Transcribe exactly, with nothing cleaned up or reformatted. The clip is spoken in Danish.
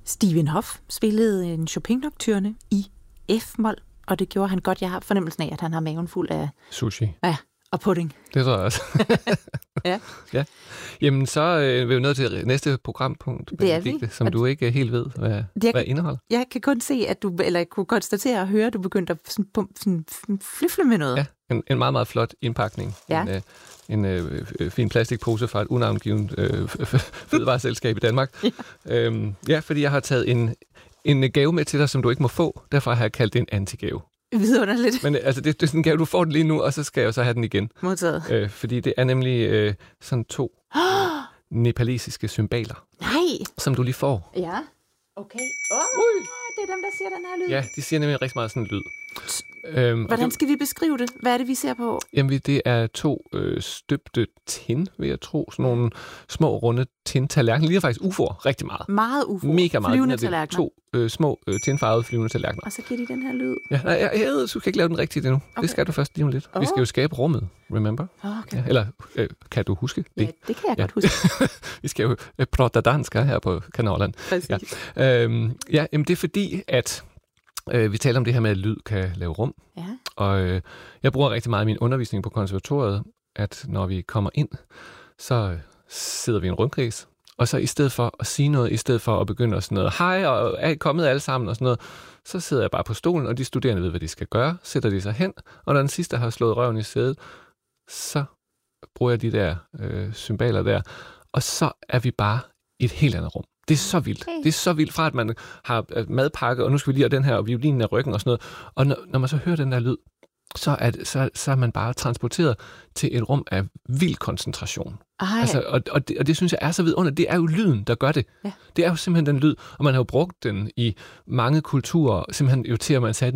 Stephen Hoff spillede en Chopin-nocturne i F-mol, og det gjorde han godt. Jeg har fornemmelsen af, at han har maven fuld af... Sushi. Ja, og pudding. Det tror jeg også. Ja. Ja. Jamen, så øh, er vi jo nået til næste programpunkt, Det er vi. Benedikte, som du ikke helt ved, hvad, Jeg- hvad indeholder. Jeg kan kun se, at du, eller jeg kunne konstatere og høre, at du begyndte at sådan, bum, sådan, flifle med noget. Ja, en, en meget, meget flot indpakning. Ja. En, øh, en øh, øh, fin plastikpose fra et unavngivet øh, fødevareselskab i Danmark. Ja. Øhm, ja, fordi jeg har taget en, en gave med til dig, som du ikke må få. Derfor har jeg kaldt det en antigave. Vidunderligt. Men altså, det, det er sådan en gave, du får den lige nu, og så skal jeg jo så have den igen. Modtaget. Øh, fordi det er nemlig øh, sådan to nepalesiske cymbaler, Nej. som du lige får. Ja. Okay. Åh, Ui. det er dem, der siger den her lyd. Ja, de siger nemlig rigtig meget sådan en lyd. Øhm, og Hvordan det, skal vi beskrive det? Hvad er det, vi ser på? jamen, det er to øh, støbte tin, vil jeg tro. Sådan nogle små, runde tin-tallerkener. Ligner faktisk U F O'er rigtig meget. Meget ufo. Mega meget. Flyvende Det er tallerkener. to øh, små øh, tinfarvede flyvende tallerkener. Og så giver de den her lyd. Ja, nej, jeg, jeg ved, du skal ikke lave den rigtigt endnu. Okay. Okay. Det skal du først lige om lidt. Oh. Vi skal jo skabe rummet, remember? Okay. Ja, eller øh, kan du huske det? Ja, det kan jeg Ja. godt huske. Vi skal jo øh, prata danska her på kanalen. Præcis. Ja, øhm, ja jamen, det er fordi, at øh, vi taler om det her med, at lyd kan lave rum. Ja. Og øh, jeg bruger rigtig meget i min undervisning på konservatoriet, at når vi kommer ind, så øh, sidder vi i en rundkreds, og så i stedet for at sige noget, i stedet for at begynde at sådan noget, hej, og er I kommet alle sammen, og sådan noget, så sidder jeg bare på stolen, og de studerende ved, hvad de skal gøre, sætter de sig hen, og når den sidste har slået røven i sædet, så bruger jeg de der øh, symboler der, og så er vi bare i et helt andet rum. Det er så vildt. Okay. Det er så vildt fra, at man har øh, madpakke, og nu skal vi lige have den her, og violinen af ryggen og sådan noget. Og når, når man så hører den der lyd, så er, det, så, så er man bare transporteret til et rum af vild koncentration. Ej. Altså, og, og, det, og det synes jeg er så vidunderligt. Det er jo lyden, der gør det. Ja. Det er jo simpelthen den lyd, og man har jo brugt den i mange kulturer, simpelthen jo til, at man sagde,